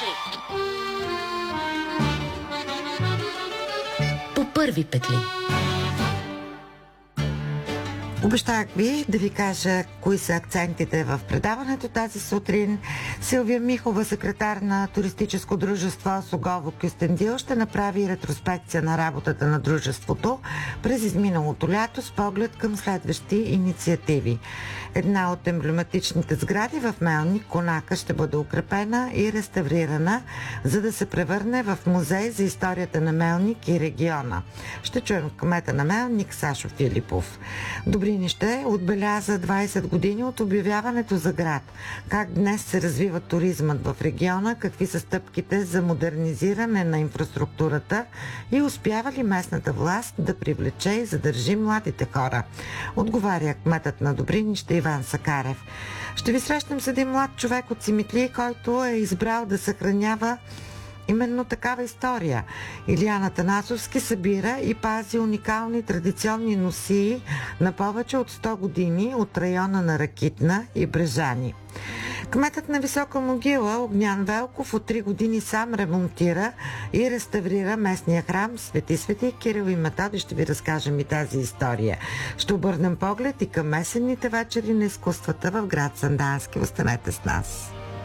петли. По първи петли. Обещах ви да ви кажа кои са акцентите в предаването тази сутрин. Силвия Михова, секретар на туристическо дружество Согово Кюстендил, ще направи ретроспекция на работата на дружеството през изминалото лято с поглед към следващи инициативи. Една от емблематичните сгради в Мелник, Конака, ще бъде укрепена и реставрирана, за да се превърне в музей за историята на Мелник и региона. Ще чуем кмета на Мелник Сашо Филипов. Добринище отбеляза 20 години от обявяването за град. Как днес се развива туризмът в региона, какви са стъпките за модернизиране на инфраструктурата и успява ли местната власт да привлече и задържи младите хора? Отговаря кметът на Добринище Иван Сакарев. Ще ви срещнем с един млад човек от Симитли, който е избрал да съхранява именно такава история. Илиян Атанасовски събира и пази уникални традиционни носии на повече от 100 години от района на Ракитна и Брежани. Кметът на Висока могила Огнян Велков от 3 години сам ремонтира и реставрира местния храм Свети Кирил и Методий. Ще ви разкажем и тази история. Ще обърнем поглед и към месенните вечери на изкуствата в град Сандански. Останете с нас.